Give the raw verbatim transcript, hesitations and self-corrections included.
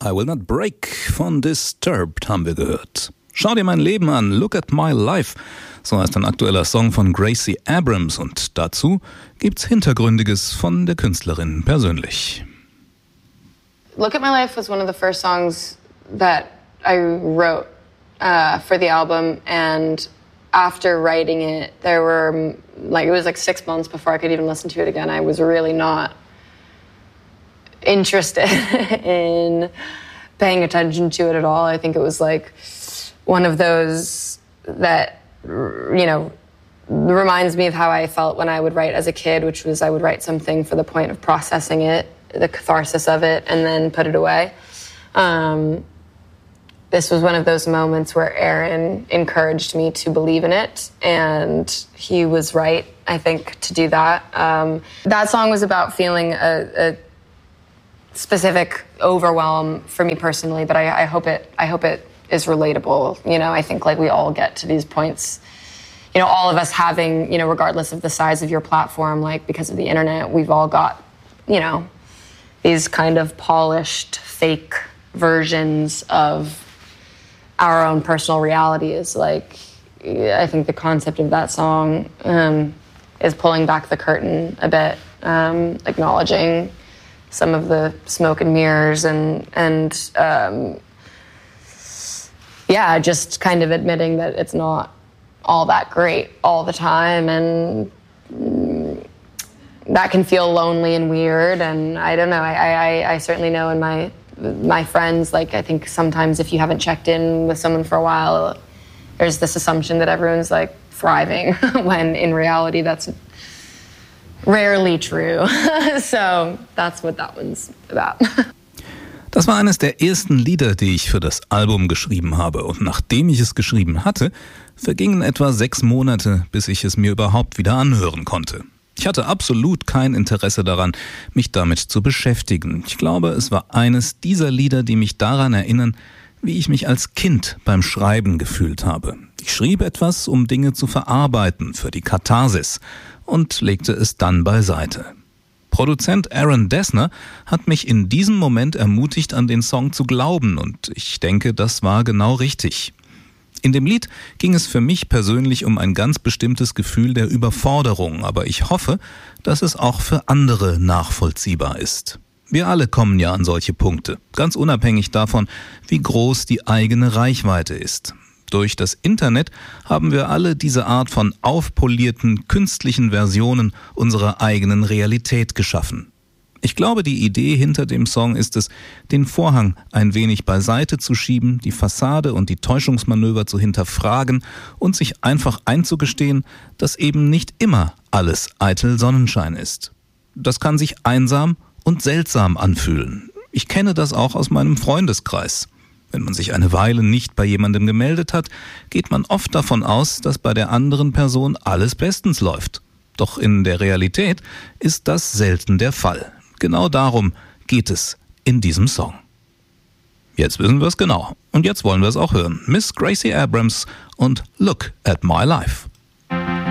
I Will Not Break von Disturbed haben wir gehört. Schau dir mein Leben an, Look at My Life. So heißt ein aktueller Song von Gracie Abrams und dazu gibt's Hintergründiges von der Künstlerin persönlich. Look at My Life was one of the first songs that I wrote uh, for the album, and after writing it, there were like it was like six months before I could even listen to it again. I was really not interested in paying attention to it at all. I think it was like one of those that, you know, reminds me of how I felt when I would write as a kid, which was I would write something for the point of processing it, the catharsis of it, and then put it away. Um, this was one of those moments where Aaron encouraged me to believe in it, and he was right, I think, to do that. Um, that song was about feeling a, a specific overwhelm for me personally, but I, I hope it I hope it is relatable. You know, I think like we all get to these points, you know, all of us having, you know, regardless of the size of your platform, like because of the internet, we've all got, you know, these kind of polished fake versions of our own personal reality. Is like, I think the concept of that song um, is pulling back the curtain a bit, um, acknowledging some of the smoke and mirrors and, and um, yeah, just kind of admitting that it's not all that great all the time, and mm, that can feel lonely and weird, and I don't know, I, I, I certainly know in my my friends, like I think sometimes if you haven't checked in with someone for a while, there's this assumption that everyone's like thriving, when in reality that's rarely true. So that's what that one's about. Das war eines der ersten Lieder, die ich für das Album geschrieben habe. Und nachdem ich es geschrieben hatte, vergingen etwa sechs Monate, bis ich es mir überhaupt wieder anhören konnte. Ich hatte absolut kein Interesse daran, mich damit zu beschäftigen. Ich glaube, es war eines dieser Lieder, die mich daran erinnern, wie ich mich als Kind beim Schreiben gefühlt habe. Ich schrieb etwas, um Dinge zu verarbeiten, für die Katharsis, und legte es dann beiseite. Produzent Aaron Dessner hat mich in diesem Moment ermutigt, an den Song zu glauben, und ich denke, das war genau richtig. In dem Lied ging es für mich persönlich um ein ganz bestimmtes Gefühl der Überforderung, aber ich hoffe, dass es auch für andere nachvollziehbar ist. Wir alle kommen ja an solche Punkte, ganz unabhängig davon, wie groß die eigene Reichweite ist. Durch das Internet haben wir alle diese Art von aufpolierten, künstlichen Versionen unserer eigenen Realität geschaffen. Ich glaube, die Idee hinter dem Song ist es, den Vorhang ein wenig beiseite zu schieben, die Fassade und die Täuschungsmanöver zu hinterfragen und sich einfach einzugestehen, dass eben nicht immer alles eitel Sonnenschein ist. Das kann sich einsam und seltsam anfühlen. Ich kenne das auch aus meinem Freundeskreis. Wenn man sich eine Weile nicht bei jemandem gemeldet hat, geht man oft davon aus, dass bei der anderen Person alles bestens läuft. Doch in der Realität ist das selten der Fall. Genau darum geht es in diesem Song. Jetzt wissen wir es genau. Und jetzt wollen wir es auch hören. Miss Gracie Abrams und Look at My Life.